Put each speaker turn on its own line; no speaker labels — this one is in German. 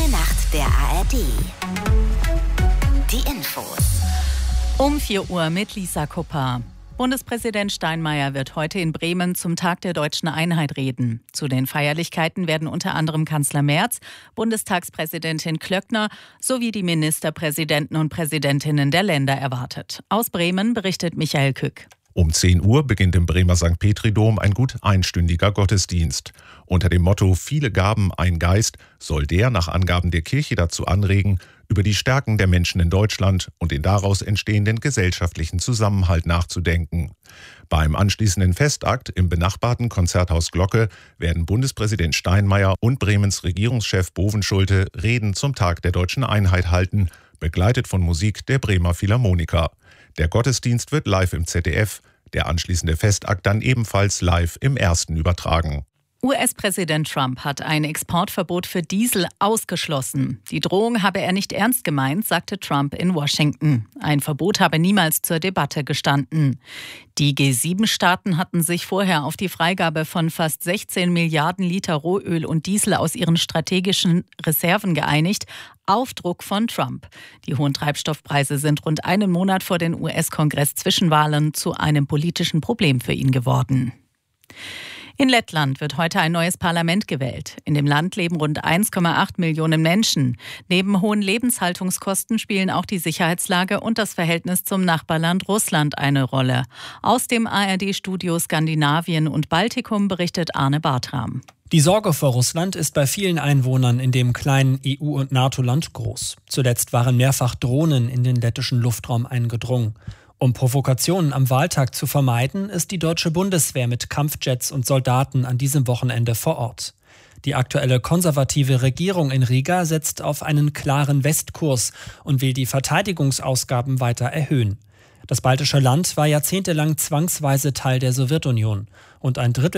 Eine Nacht der ARD. Die Infos.
Um 4 Uhr mit Lisa Kupper. Bundespräsident Steinmeier wird heute in Bremen zum Tag der Deutschen Einheit reden. Zu den Feierlichkeiten werden unter anderem Kanzler Merz, Bundestagspräsidentin Klöckner sowie die Ministerpräsidenten und Präsidentinnen der Länder erwartet. Aus Bremen berichtet Michael Kück.
Um 10 Uhr beginnt im Bremer St. Petri-Dom ein gut einstündiger Gottesdienst. Unter dem Motto »Viele Gaben, ein Geist« soll der nach Angaben der Kirche dazu anregen, über die Stärken der Menschen in Deutschland und den daraus entstehenden gesellschaftlichen Zusammenhalt nachzudenken. Beim anschließenden Festakt im benachbarten Konzerthaus Glocke werden Bundespräsident Steinmeier und Bremens Regierungschef Bovenschulte Reden zum Tag der Deutschen Einheit halten, begleitet von Musik der Bremer Philharmoniker. Der Gottesdienst wird live im ZDF, der anschließende Festakt dann ebenfalls live im Ersten übertragen.
US-Präsident Trump hat ein Exportverbot für Diesel ausgeschlossen. Die Drohung habe er nicht ernst gemeint, sagte Trump in Washington. Ein Verbot habe niemals zur Debatte gestanden. Die G7-Staaten hatten sich vorher auf die Freigabe von fast 16 Milliarden Liter Rohöl und Diesel aus ihren strategischen Reserven geeinigt, auf Druck von Trump. Die hohen Treibstoffpreise sind rund einen Monat vor den US-Kongress-Zwischenwahlen zu einem politischen Problem für ihn geworden. In Lettland wird heute ein neues Parlament gewählt. In dem Land leben rund 1,8 Millionen Menschen. Neben hohen Lebenshaltungskosten spielen auch die Sicherheitslage und das Verhältnis zum Nachbarland Russland eine Rolle. Aus dem ARD-Studio Skandinavien und Baltikum berichtet Arne Bartram.
Die Sorge vor Russland ist bei vielen Einwohnern in dem kleinen EU- und NATO-Land groß. Zuletzt waren mehrfach Drohnen in den lettischen Luftraum eingedrungen. Um Provokationen am Wahltag zu vermeiden, ist die deutsche Bundeswehr mit Kampfjets und Soldaten an diesem Wochenende vor Ort. Die aktuelle konservative Regierung in Riga setzt auf einen klaren Westkurs und will die Verteidigungsausgaben weiter erhöhen. Das baltische Land war jahrzehntelang zwangsweise Teil der Sowjetunion und ein Drittel